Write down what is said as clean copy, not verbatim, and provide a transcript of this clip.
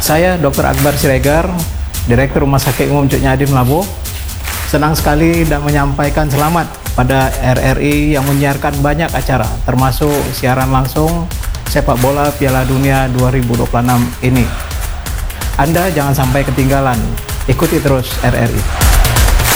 Saya Dr. Akbar Siregar, Direktur Rumah Sakit Umum Cuk Nyadim Labuh, senang sekali dan menyampaikan selamat pada RRI yang menyiarkan banyak acara, termasuk siaran langsung sepak bola Piala Dunia 2026 ini. Anda jangan sampai ketinggalan, ikuti terus RRI.